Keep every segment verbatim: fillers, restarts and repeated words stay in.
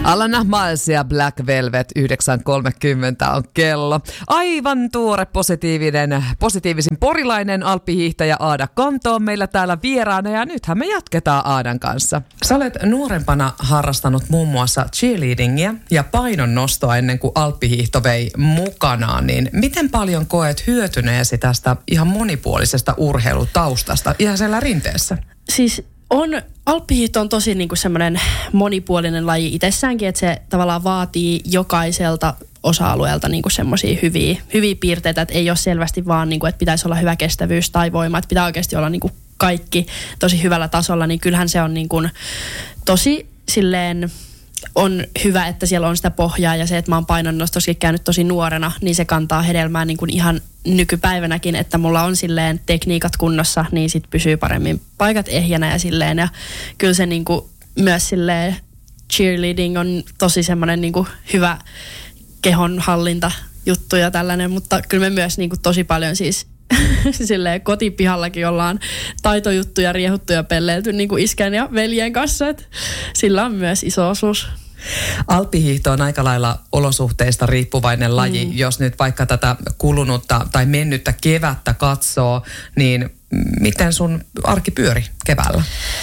Alana Miles ja Black Velvet, yhdeksän kolmekymmentä on kello. Aivan tuore positiivinen, positiivisin porilainen alppihiihtäjä Aada Kanto on meillä täällä vieraana ja nythän me jatketaan Aadan kanssa. Sä olet nuorempana harrastanut muun muassa cheerleadingia ja painonnostoa ennen kuin alppihiihto vei mukanaan. Niin miten paljon koet hyötyneesi tästä ihan monipuolisesta urheilutaustasta ihan siellä rinteessä? Siis on, alppihiihto on tosi niin kuin semmoinen monipuolinen laji itsessäänkin, että se tavallaan vaatii jokaiselta osa-alueelta niin kuin semmoisia hyviä, hyviä piirteitä, että ei ole selvästi vaan, niin kuin, että pitäisi olla hyvä kestävyys tai voima, että pitää oikeasti olla niin kuin kaikki tosi hyvällä tasolla, niin kyllähän se on niin kuin tosi silleen, on hyvä, että siellä on sitä pohjaa ja se, että mä oon painonnostossakin käynyt tosi nuorena, niin se kantaa hedelmää niin kuin ihan nykypäivänäkin, että mulla on silleen tekniikat kunnossa, niin sit pysyy paremmin paikat ehjänä ja silleen. Ja kyllä se niin kuin myös silleen cheerleading on tosi semmoinen niin kuin hyvä kehonhallinta juttu ja tällainen, mutta kyllä me myös niin kuin tosi paljon siis silleen kotipihallakin ollaan taitojuttuja, riehuttuja pelleilty niin kuin iskän ja veljen kanssa, että sillä on myös iso osuus. Alppihiihto on aika lailla olosuhteista riippuvainen laji. Mm. Jos nyt vaikka tätä kulunutta tai mennyttä kevättä katsoo, niin miten sun arki pyöri keväällä?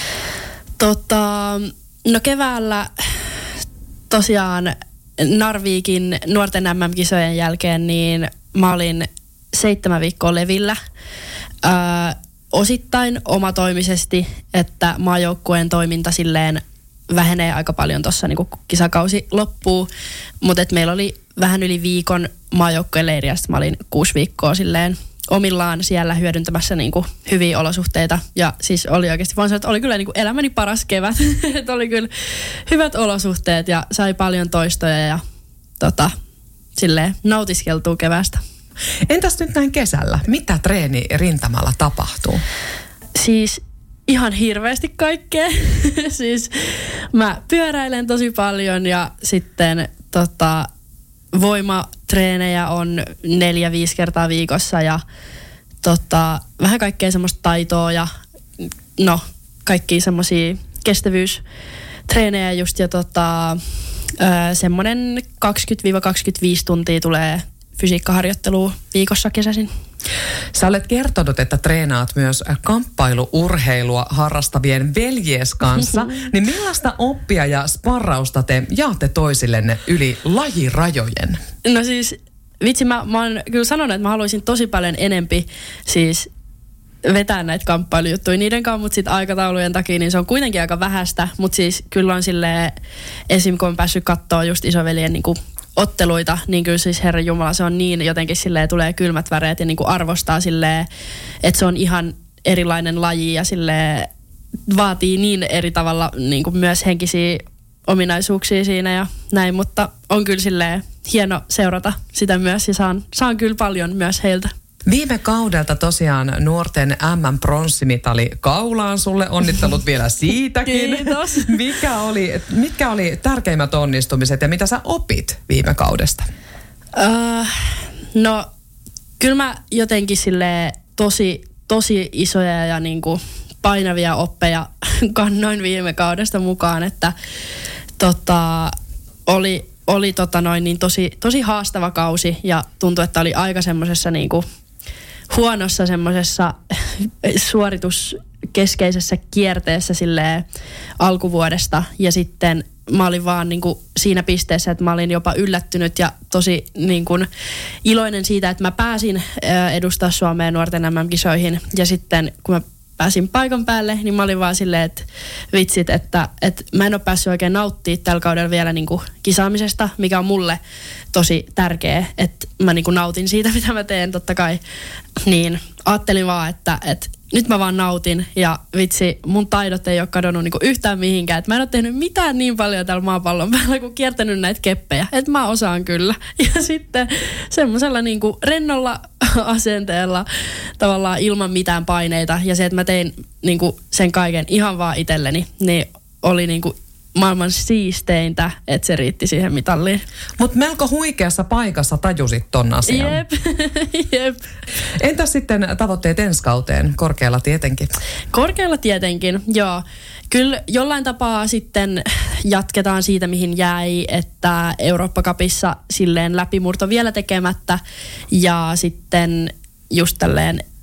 Tota, no keväällä tosiaan Narvikin nuorten äm äm-kisojen jälkeen, niin mä olin seitsemän viikkoa levillä. Öö, osittain omatoimisesti, että maajoukkueen toiminta silleen vähenee aika paljon tuossa niin kun kisakausi loppuu, mutta meillä oli vähän yli viikon maajoukkueen leiri ja mä olin kuusi viikkoa silleen omillaan siellä hyödyntämässä niin kuin hyviä olosuhteita. Ja siis oli oikeasti vaan se, että oli kyllä niin kuin elämäni paras kevät. Että oli kyllä hyvät olosuhteet ja sai paljon toistoja ja tota, silleen nautiskeltuu keväästä. Entäs nyt näin kesällä? Mitä treeni rintamalla tapahtuu? Siis ihan hirveästi kaikkea. Siis mä pyöräilen tosi paljon ja sitten tota, voimatreenejä on neljä, viisi kertaa viikossa ja tota, vähän kaikkea semmoista taitoa ja no kaikkia semmoisia kestävyystreenejä just ja tota, semmoinen kaksikymmentä kaksikymmentäviisi tuntia tulee fysiikkaharjoittelua viikossa kesäisin. Sä olet kertonut, että treenaat myös kamppailuurheilua harrastavien veljes kanssa. Niin millaista oppia ja sparrausta te jaatte toisillenne yli lajirajojen? No siis, vitsi, mä, mä oon kyllä sanonut, että mä haluaisin tosi paljon enempi siis vetää näitä kamppailujuttuja niiden kanssa, mutta sitten aikataulujen takia niin se on kuitenkin aika vähäistä. Mutta siis kyllä on silleen, esim. Kun on päässyt katsoa just isoveljen niin kuin otteluita, niin kyllä siis Herran Jumala, se on niin jotenkin silleen, tulee kylmät väreet ja niin kuin arvostaa silleen, että se on ihan erilainen laji ja silleen vaatii niin eri tavalla niin kuin myös henkisiä ominaisuuksia siinä ja näin, mutta on kyllä silleen hieno seurata sitä myös ja saan, saan kyllä paljon myös heiltä. Viime kaudelta tosiaan nuorten äm äm-pronssimitali kaulaan sulle. Onnittelut vielä siitäkin. Kiitos. Mikä oli, mitkä oli tärkeimmät onnistumiset ja mitä sä opit viime kaudesta? Uh, no, kyllä mä jotenkin silleen tosi, tosi isoja ja niinku painavia oppeja kannoin viime kaudesta mukaan, että tota, oli, oli tota noin niin tosi, tosi haastava kausi ja tuntui, että oli aika semmosessa niinku huonossa semmoisessa suorituskeskeisessä kierteessä silleen alkuvuodesta ja sitten mä olin vaan niin kuin siinä pisteessä, että mä olin jopa yllättynyt ja tosi niin kuin iloinen siitä, että mä pääsin edustaa Suomea nuorten äm äm-kisoihin ja sitten kun mä pääsin paikan päälle, niin mä olin vaan silleen, että vitsit, että, että mä en ole päässyt oikein nauttimaan tällä kaudella vielä niin kuin kisaamisesta, mikä on mulle tosi tärkeä, että mä niin kuin nautin siitä, mitä mä teen totta kai. Niin ajattelin vaan, että, että nyt mä vaan nautin ja vitsi, mun taidot ei ole kadonnut niin kuin yhtään mihinkään. Että mä en ole tehnyt mitään niin paljon täällä maapallon päällä, kuin kiertänyt näitä keppejä. Että mä osaan kyllä. Ja sitten semmoisella niin kuin rennolla asenteella tavallaan ilman mitään paineita ja se, että mä tein niin kuin sen kaiken ihan vaan itselleni, niin oli niin kuin maailman siisteintä, että se riitti siihen mitalliin. Mutta melko huikeassa paikassa tajusit ton asian. Jep, jep. Entäs sitten tavoitteet ensi kauteen? Korkealla tietenkin. Korkealla tietenkin, joo. Kyllä jollain tapaa sitten jatketaan siitä, mihin jäi, että Eurooppa-cupissa silleen läpimurto vielä tekemättä ja sitten just tälleen